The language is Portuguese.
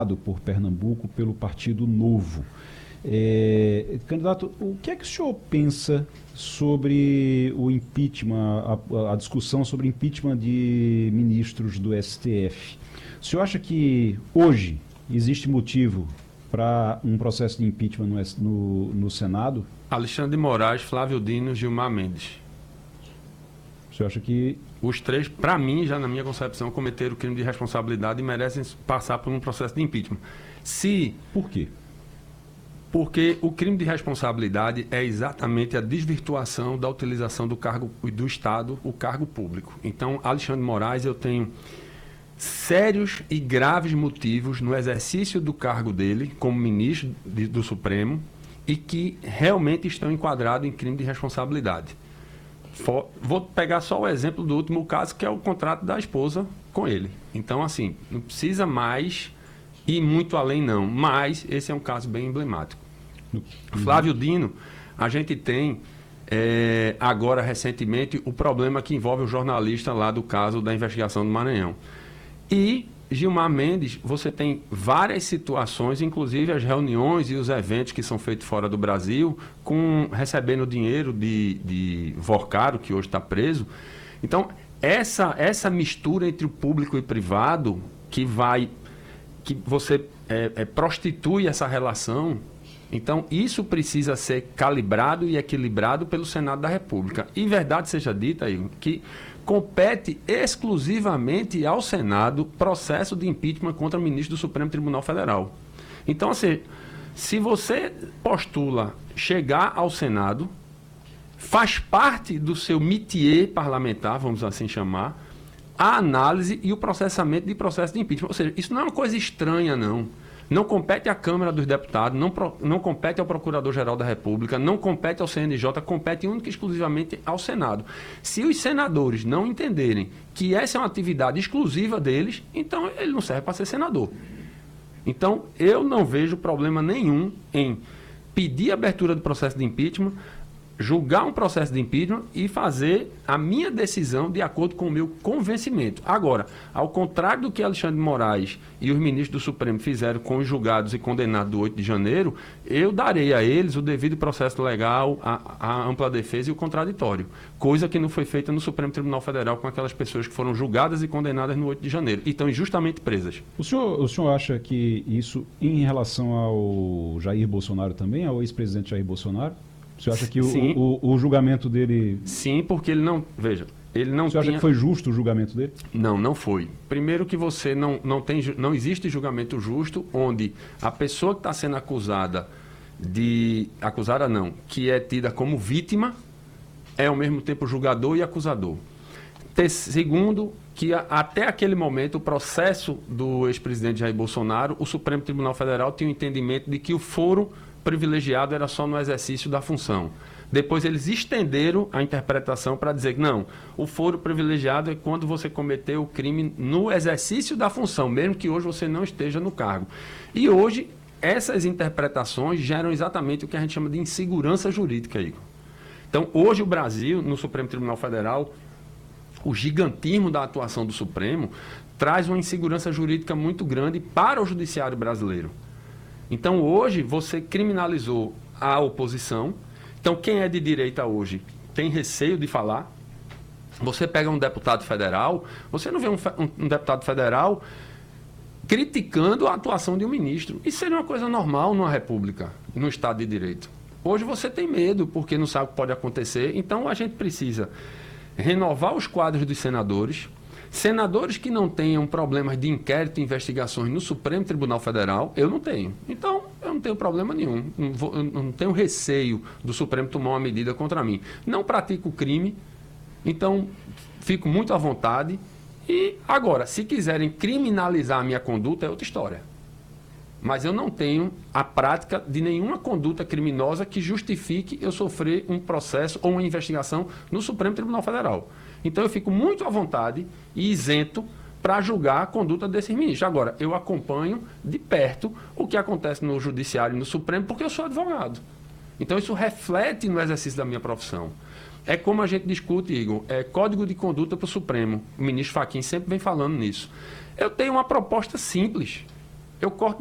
por Pernambuco pelo Partido Novo. Candidato, o que é que o senhor pensa sobre o impeachment, a discussão sobre impeachment de ministros do STF? O senhor acha que hoje existe motivo para um processo de impeachment no Senado? Alexandre de Moraes, Flávio Dino, Gilmar Mendes. O senhor acha que... Os três, para mim, já na minha concepção, cometeram crime de responsabilidade e merecem passar por um processo de impeachment. Por quê? Porque o crime de responsabilidade é exatamente a desvirtuação da utilização do cargo do Estado, o cargo público. Então, Alexandre de Moraes, eu tenho sérios e graves motivos no exercício do cargo dele como ministro do Supremo e que realmente estão enquadrados em crime de responsabilidade. Vou pegar só o exemplo do último caso, que é o contrato da esposa com ele. Então, assim, não precisa mais ir muito além, não. Mas esse é um caso bem emblemático. Flávio Dino, a gente tem agora, recentemente, o problema que envolve o jornalista lá do caso da investigação do Maranhão. E Gilmar Mendes, você tem várias situações, inclusive as reuniões e os eventos que são feitos fora do Brasil, recebendo dinheiro de Vorcaro, que hoje está preso. Então, essa mistura entre o público e privado, que você prostitui essa relação. Então, isso precisa ser calibrado e equilibrado pelo Senado da República. E verdade seja dita, Igor, que compete exclusivamente ao Senado processo de impeachment contra o ministro do Supremo Tribunal Federal. Então, assim, se você postula chegar ao Senado, faz parte do seu métier parlamentar, vamos assim chamar, a análise e o processamento de processo de impeachment. Ou seja, isso não é uma coisa estranha, não. Não compete à Câmara dos Deputados, não compete ao Procurador-Geral da República, não compete ao CNJ, compete única e exclusivamente ao Senado. Se os senadores não entenderem que essa é uma atividade exclusiva deles, então ele não serve para ser senador. Então, eu não vejo problema nenhum em pedir a abertura do processo de impeachment, julgar um processo de impeachment e fazer a minha decisão de acordo com o meu convencimento. Agora, ao contrário do que Alexandre de Moraes e os ministros do Supremo fizeram com os julgados e condenados do 8 de janeiro, eu darei a eles o devido processo legal, a ampla defesa e o contraditório. Coisa que não foi feita no Supremo Tribunal Federal com aquelas pessoas que foram julgadas e condenadas no 8 de janeiro e estão injustamente presas. O senhor acha que isso, em relação ao Jair Bolsonaro também, ao ex-presidente Jair Bolsonaro, o senhor acha que o julgamento dele... Sim, porque ele não... Veja, ele não O senhor acha que foi justo o julgamento dele? Não, não foi. Primeiro que você não existe julgamento justo onde a pessoa que está sendo acusada que é tida como vítima, é ao mesmo tempo julgador e acusador. Segundo, que até aquele momento, o processo do ex-presidente Jair Bolsonaro, o Supremo Tribunal Federal tinha o entendimento de que o foro privilegiado era só no exercício da função. Depois eles estenderam a interpretação para dizer que não, o foro privilegiado é quando você cometeu o crime no exercício da função, mesmo que hoje você não esteja no cargo. E hoje, essas interpretações geram exatamente o que a gente chama de insegurança jurídica, Igor. Então, hoje o Brasil, no Supremo Tribunal Federal, o gigantismo da atuação do Supremo traz uma insegurança jurídica muito grande para o judiciário brasileiro. Então, hoje, você criminalizou a oposição. Então, quem é de direita hoje tem receio de falar. Você pega um deputado federal, você não vê um deputado federal criticando a atuação de um ministro. Isso seria uma coisa normal numa república, num Estado de Direito. Hoje você tem medo, porque não sabe o que pode acontecer. Então, a gente precisa renovar os quadros dos senadores. Senadores que não tenham problemas de inquérito e investigações no Supremo Tribunal Federal, eu não tenho. Então, eu não tenho problema nenhum. Eu não tenho receio do Supremo tomar uma medida contra mim. Não pratico crime, então fico muito à vontade. E agora, se quiserem criminalizar a minha conduta, é outra história. Mas eu não tenho a prática de nenhuma conduta criminosa que justifique eu sofrer um processo ou uma investigação no Supremo Tribunal Federal. Então eu fico muito à vontade e isento para julgar a conduta desses ministros. Agora, eu acompanho de perto o que acontece no Judiciário e no Supremo, porque eu sou advogado. Então isso reflete no exercício da minha profissão. É como a gente discute, Igor, código de conduta para o Supremo. O ministro Fachin sempre vem falando nisso. Eu tenho uma proposta simples. Eu corto